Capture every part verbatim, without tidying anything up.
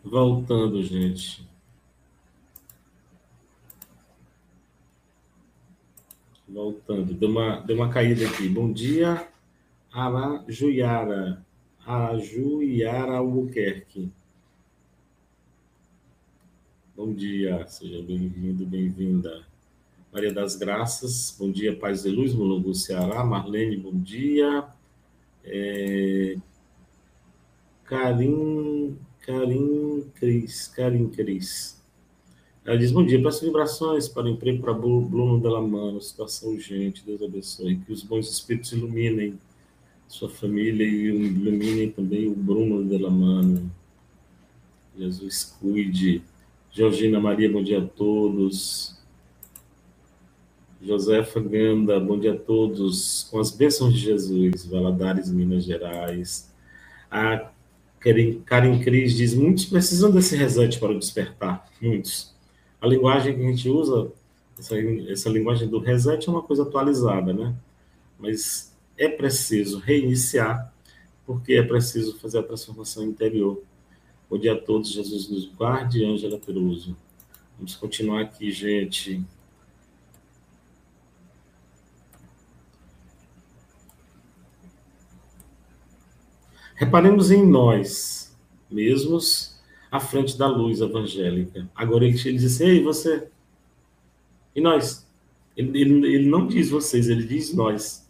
Voltando, gente. Voltando. Deu uma, deu uma caída aqui. Bom dia, Arajuiara. Arajuiara Albuquerque. Bom dia, seja bem-vindo, bem-vinda. Maria das Graças, bom dia, Paz e Luz, Mulungu, Ceará. Marlene, bom dia. É... Karim, Karim Cris, Karim Cris. Ela diz, bom dia, peço vibrações para o emprego para Bruno Delamano, situação urgente, Deus abençoe, que os bons espíritos iluminem sua família e iluminem também o Bruno Delamano. Jesus cuide. Georgina Maria, bom dia a todos. Josefa Ganda, bom dia a todos. Com as bênçãos de Jesus, Valadares, Minas Gerais. A Karen Cris diz, muitos precisam desse reset para o despertar, muitos. A linguagem que a gente usa, essa, essa linguagem do reset é uma coisa atualizada, né? Mas é preciso reiniciar, porque é preciso fazer a transformação interior. Bom dia a todos, Jesus nos guarde, Ângela Peruso. Vamos continuar aqui, gente. Reparemos em nós mesmos à frente da luz evangélica. Agora ele diz assim, ei, você... E nós? Ele, ele, ele não diz vocês, ele diz nós.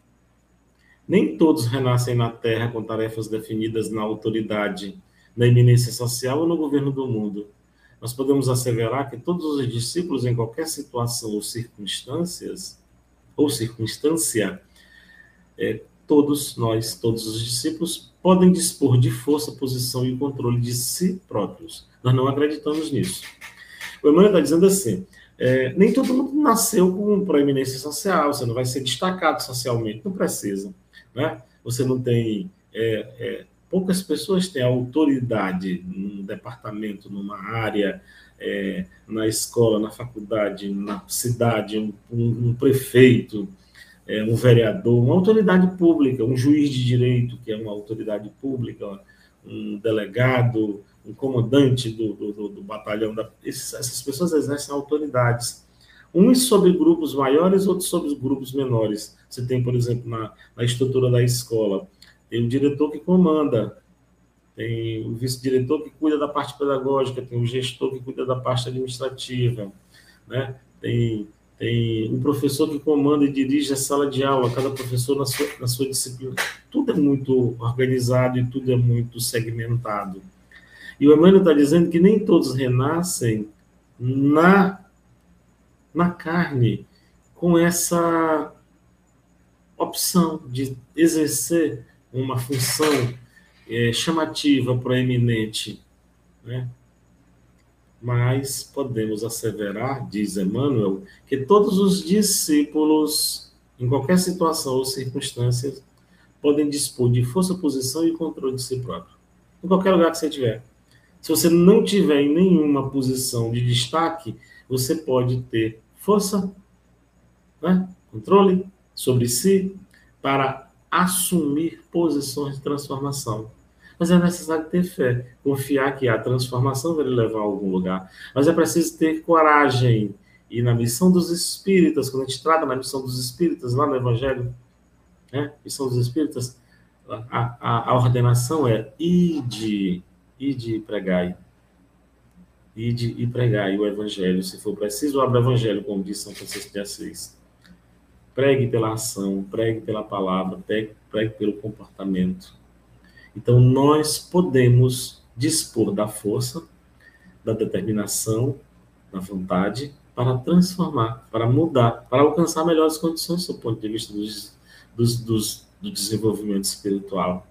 Nem todos renascem na Terra com tarefas definidas na autoridade, na eminência social ou no governo do mundo. Nós podemos asseverar que todos os discípulos, em qualquer situação ou circunstâncias, ou circunstância, é, todos nós, todos os discípulos, podem dispor de força, posição e controle de si próprios. Nós não acreditamos nisso. O Emmanuel está dizendo assim, é, nem todo mundo nasceu com proeminência social, você não vai ser destacado socialmente, não precisa. Né? Você não tem... É, é, poucas pessoas têm autoridade num departamento, numa área, é, na escola, na faculdade, na cidade, um, um, um prefeito, é, um vereador, uma autoridade pública, um juiz de direito, que é uma autoridade pública, um delegado, um comandante do, do, do batalhão. Da, esses, essas pessoas exercem autoridades. Uns sobre grupos maiores, outros sobre grupos menores. Você tem, por exemplo, na, na estrutura da escola, tem o diretor que comanda, tem o vice-diretor que cuida da parte pedagógica, tem o gestor que cuida da parte administrativa, né? Tem, tem o professor que comanda e dirige a sala de aula, cada professor na sua, na sua disciplina. Tudo é muito organizado e tudo é muito segmentado. E o Emmanuel está dizendo que nem todos renascem na, na carne com essa opção de exercer uma função é, chamativa, proeminente, né? Mas podemos asseverar, diz Emmanuel, que todos os discípulos, em qualquer situação ou circunstância, podem dispor de força, posição e controle de si próprio. Em qualquer lugar que você estiver. Se você não tiver em nenhuma posição de destaque, você pode ter força, né? Controle sobre si para assumir posições de transformação. Mas é necessário ter fé, confiar que a transformação vai lhe levar a algum lugar. Mas é preciso ter coragem. E na missão dos espíritas, quando a gente trata na missão dos espíritas, lá no Evangelho, né? Missão dos espíritas, a, a, a ordenação é ide, ide e pregai. Ide e pregai o Evangelho. Se for preciso, abra o Evangelho, como diz São Francisco de Assis. Pregue pela ação, pregue pela palavra, pregue, pregue pelo comportamento. Então, nós podemos dispor da força, da determinação, da vontade, para transformar, para mudar, para alcançar melhores condições do ponto de vista dos, dos, dos, do desenvolvimento espiritual.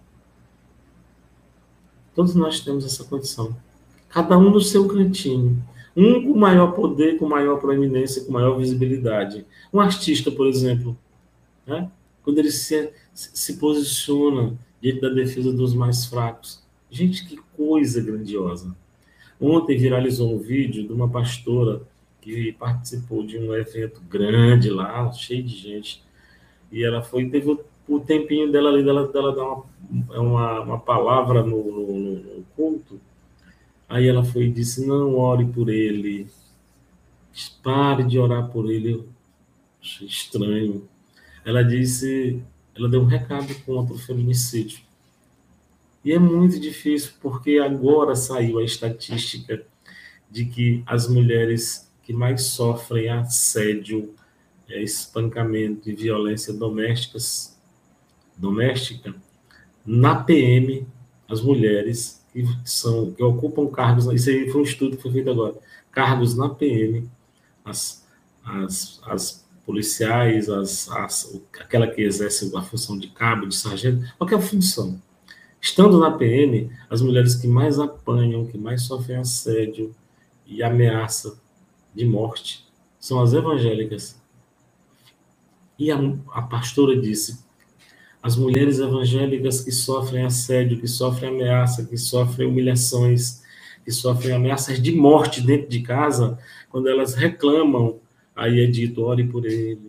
Todos nós temos essa condição. Cada um no seu cantinho. Um com maior poder, com maior proeminência, com maior visibilidade. Um artista, por exemplo, né? Quando ele se, se posiciona diante da defesa dos mais fracos. Gente, que coisa grandiosa. Ontem viralizou um vídeo de uma pastora que participou de um evento grande lá, cheio de gente. E ela foi, teve o, o tempinho dela ali, dela, dela dar uma, uma, uma palavra no, no, no culto. Aí ela foi e disse, não ore por ele, pare de orar por ele. Eu achei estranho. Ela disse, ela deu um recado contra o feminicídio. E é muito difícil, porque agora saiu a estatística de que as mulheres que mais sofrem assédio, é, espancamento e violência domésticas, doméstica, na P M, as mulheres que, são, que ocupam cargos, isso aí foi um estudo que foi feito agora, cargos na P M, as, as, as policiais, as, as, aquela que exerce a função de cabo, de sargento, qualquer função. Estando na P M, as mulheres que mais apanham, que mais sofrem assédio e ameaça de morte são as evangélicas. E a, a pastora disse, as mulheres evangélicas que sofrem assédio, que sofrem ameaça, que sofrem humilhações, que sofrem ameaças de morte dentro de casa, quando elas reclamam, aí é dito, ore por ele.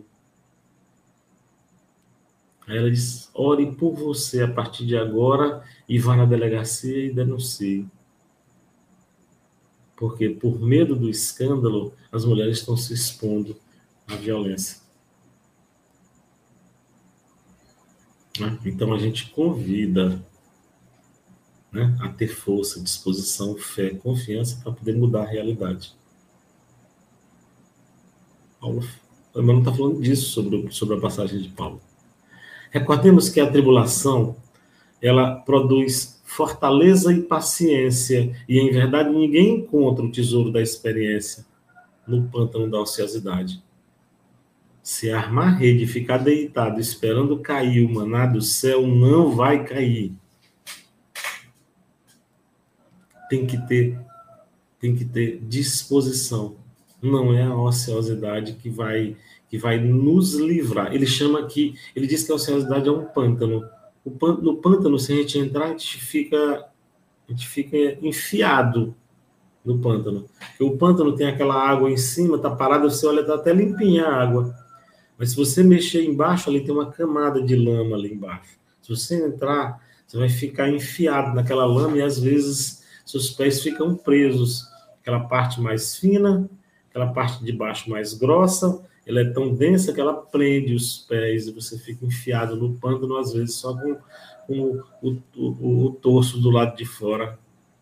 Aí ela diz, ore por você a partir de agora e vá na delegacia e denuncie. Porque por medo do escândalo, as mulheres estão se expondo à violência. Então a gente convida, né, a ter força, disposição, fé, confiança para poder mudar a realidade. Paulo, o irmão está falando disso sobre, sobre a passagem de Paulo. Recordemos que a tribulação, ela produz fortaleza e paciência, e em verdade ninguém encontra o tesouro da experiência no pântano da ociosidade. Se armar rede e ficar deitado esperando cair o maná do céu, não vai cair. Tem que ter, tem que ter disposição. Não é a ociosidade que vai, que vai nos livrar. Ele chama aqui, ele diz que a ociosidade é um pântano. O pântano, no pântano, se a gente entrar, a gente fica, a gente fica enfiado no pântano. Porque o pântano tem aquela água em cima, tá parado, você olha, tá até limpinha a água. Mas se você mexer embaixo, ali tem uma camada de lama ali embaixo. Se você entrar, você vai ficar enfiado naquela lama e às vezes seus pés ficam presos. Aquela parte mais fina, aquela parte de baixo mais grossa, ela é tão densa que ela prende os pés e você fica enfiado no pântano, às vezes só com, com o, o, o, o torso do lado de fora.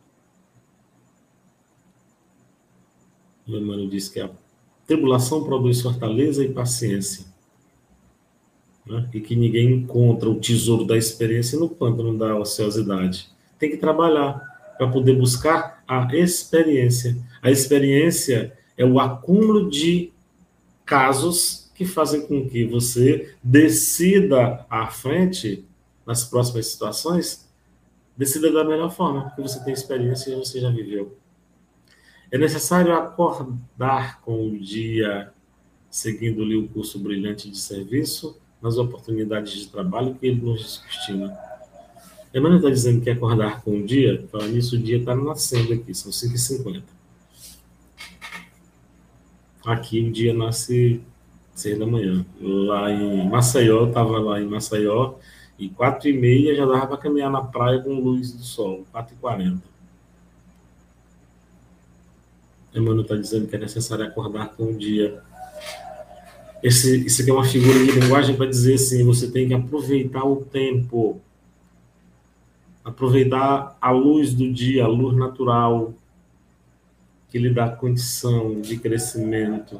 O Emmanuel diz que a tribulação produz fortaleza e paciência, né? E que ninguém encontra o tesouro da experiência no pântano da ociosidade. Tem que trabalhar para poder buscar a experiência. A experiência é o acúmulo de casos que fazem com que você decida à frente, nas próximas situações, decida da melhor forma, porque você tem experiência e você já viveu. É necessário acordar com o dia, seguindo-lhe o curso brilhante de serviço, nas oportunidades de trabalho que ele nos destina. Emmanuel está dizendo que acordar com o dia, falando nisso, o dia está nascendo aqui, são cinco e cinquenta. Aqui o dia nasce seis da manhã. Lá em Maceió, eu estava lá em Maceió, e quatro e meia já dava para caminhar na praia com luz do sol, quatro e quarenta. Emmanuel está dizendo que é necessário acordar com o dia. Esse, isso aqui é uma figura de linguagem para dizer assim, você tem que aproveitar o tempo, aproveitar a luz do dia, a luz natural, que lhe dá condição de crescimento.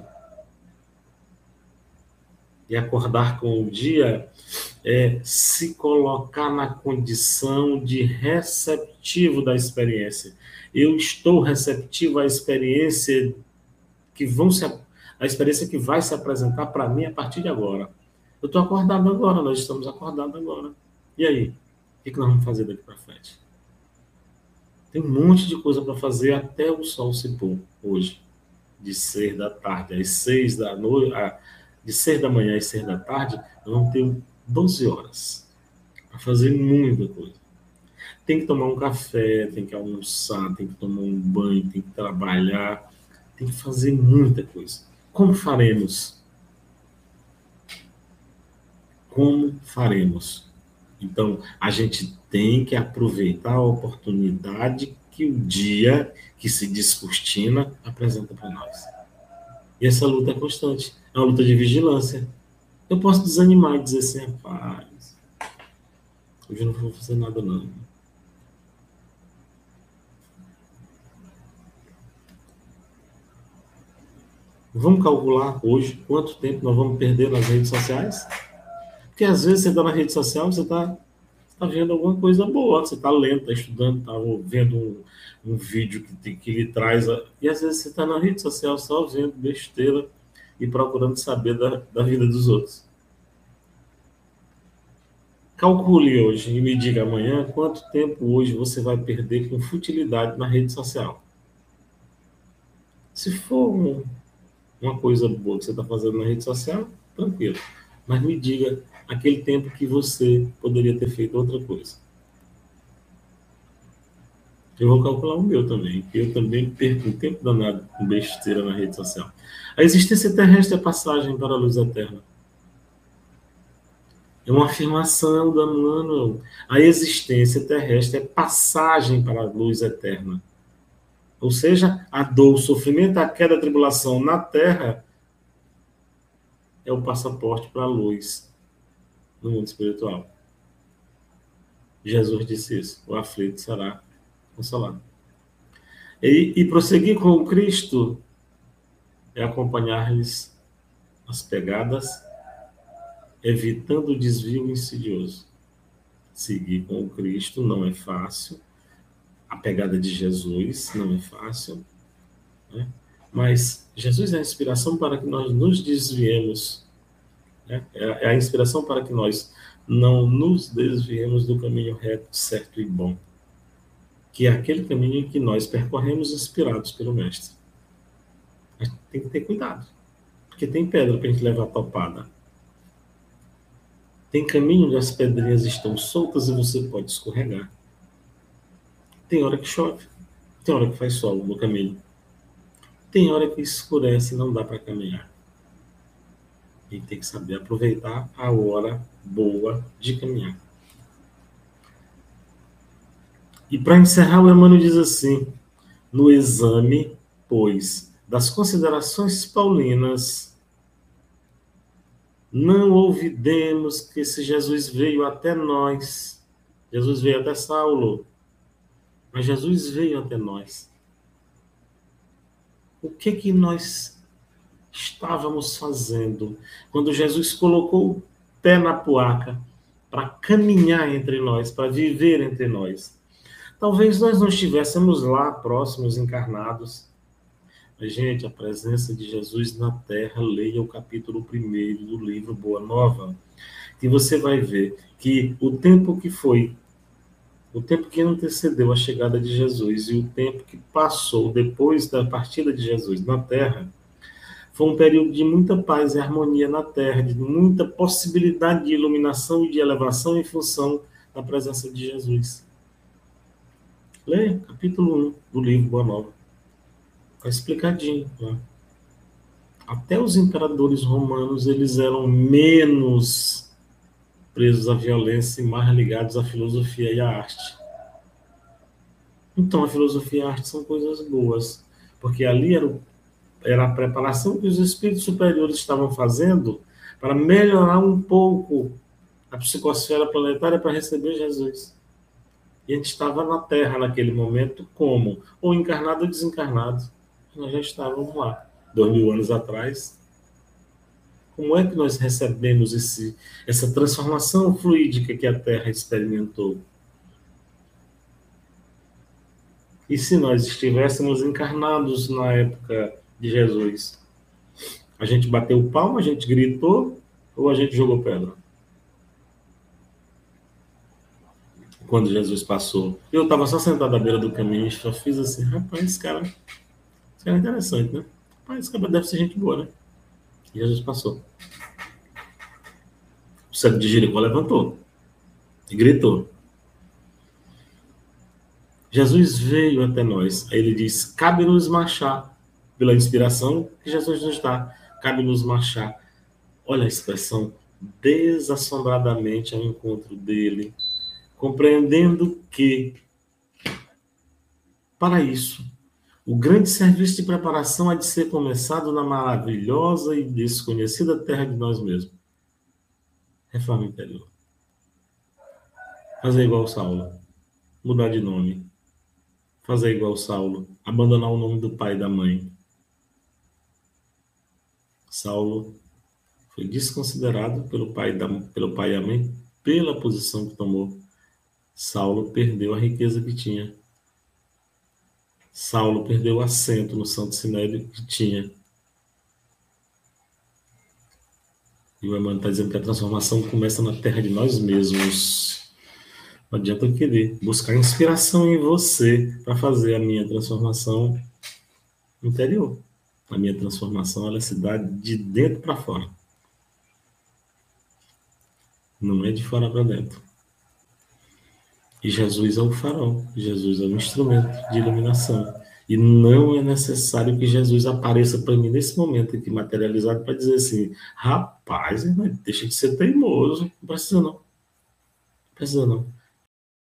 E acordar com o dia é se colocar na condição de receptivo da experiência. Eu estou receptivo à experiência que vão se, a experiência que vai se apresentar para mim a partir de agora. Eu estou acordado agora, nós estamos acordados agora. E aí? O que nós vamos fazer daqui para frente? Tem um monte de coisa para fazer até o sol se pôr hoje. De seis da tarde às seis da noite, de seis da manhã às seis da tarde, nós vamos ter doze horas para fazer muita coisa. Tem que tomar um café, tem que almoçar, tem que tomar um banho, tem que trabalhar, tem que fazer muita coisa. Como faremos? Como faremos? Então, a gente tem que aproveitar a oportunidade que o dia que se descortina apresenta para nós. E essa luta é constante. É uma luta de vigilância. Eu posso desanimar e dizer assim, rapaz, hoje eu não vou fazer nada não. Vamos calcular hoje quanto tempo nós vamos perder nas redes sociais? Porque às vezes você está na rede social, você está tá vendo alguma coisa boa, você está lendo, está estudando, está vendo um, um vídeo que, que lhe traz. A... E às vezes você está na rede social só vendo besteira e procurando saber da, da vida dos outros. Calcule hoje e me diga amanhã quanto tempo hoje você vai perder com futilidade na rede social. Se for um, uma coisa boa que você está fazendo na rede social, tranquilo. Mas me diga aquele tempo que você poderia ter feito outra coisa. Eu vou calcular o meu também, porque eu também perco um tempo danado com besteira na rede social. A existência terrestre é passagem para a luz eterna. É uma afirmação da Emmanuel. A existência terrestre é passagem para a luz eterna. Ou seja, a dor, o sofrimento, a queda, a tribulação na Terra é o passaporte para a luz no mundo espiritual. Jesus disse isso. O aflito será consolado. E, e prosseguir com o Cristo é acompanhar-lhes as pegadas, evitando o desvio insidioso. Seguir com o Cristo não é fácil. A pegada de Jesus não é fácil, né? Mas Jesus é a inspiração para que nós nos desviemos, né? É a inspiração para que nós não nos desviemos do caminho reto, certo e bom, que é aquele caminho em que nós percorremos inspirados pelo Mestre. Mas tem que ter cuidado, porque tem pedra para a gente levar topada. Tem caminho onde as pedrinhas estão soltas e você pode escorregar. Tem hora que chove, tem hora que faz sol no caminho. Tem hora que escurece e não dá para caminhar. E tem que saber aproveitar a hora boa de caminhar. E para encerrar, o Emmanuel diz assim: no exame, pois, das considerações paulinas, não olvidemos que esse Jesus veio até nós. Jesus veio até Saulo, mas Jesus veio até nós. O que que nós estávamos fazendo quando Jesus colocou o pé na poaca para caminhar entre nós, para viver entre nós? Talvez nós não estivéssemos lá próximos, encarnados. Mas, gente, a presença de Jesus na Terra, leia o capítulo primeiro do livro Boa Nova, que você vai ver que o tempo que foi, o tempo que antecedeu a chegada de Jesus e o tempo que passou depois da partida de Jesus na Terra, foi um período de muita paz e harmonia na Terra, de muita possibilidade de iluminação e de elevação em função da presença de Jesus. Leia capítulo um do livro Boa Nova. Está explicadinho. Né? Até os imperadores romanos, eles eram menos presos à violência e mais ligados à filosofia e à arte. Então, a filosofia e a arte são coisas boas, porque ali era, era a preparação que os espíritos superiores estavam fazendo para melhorar um pouco a psicosfera planetária para receber Jesus. E a gente estava na Terra naquele momento como? Ou encarnado ou desencarnado. Nós já estávamos lá, dois mil anos atrás. Como é que nós recebemos esse, essa transformação fluídica que a Terra experimentou? E se nós estivéssemos encarnados na época de Jesus? A gente bateu palma, a gente gritou ou a gente jogou pedra? Quando Jesus passou. Eu estava só sentado à beira do caminho e só fiz assim, rapaz, esse cara, esse cara é interessante, né? Rapaz, esse cara deve ser gente boa, né? E Jesus passou. O cego de Jericó levantou e gritou. Jesus veio até nós. Aí ele diz, cabe-nos marchar. Pela inspiração que Jesus nos dá, cabe-nos marchar. Olha a expressão, desassombradamente ao encontro dele, compreendendo que para isso. O grande serviço de preparação há de ser começado na maravilhosa e desconhecida terra de nós mesmos. Reforma interior. Fazer igual Saulo. Mudar de nome. Fazer igual Saulo. Abandonar o nome do pai e da mãe. Saulo foi desconsiderado pelo pai, da, pelo pai e a mãe pela posição que tomou. Saulo perdeu a riqueza que tinha. Saulo perdeu o assento no Santo Sinédrio que tinha. E o Emmanuel está dizendo que a transformação começa na terra de nós mesmos. Não adianta eu querer buscar inspiração em você para fazer a minha transformação interior. A minha transformação ela se dá de dentro para fora. Não é de fora para dentro. E Jesus é o farol. Jesus é o instrumento de iluminação. E não é necessário que Jesus apareça para mim nesse momento aqui, materializado, para dizer assim, rapaz, deixa de ser teimoso. Não precisa não. Não precisa não.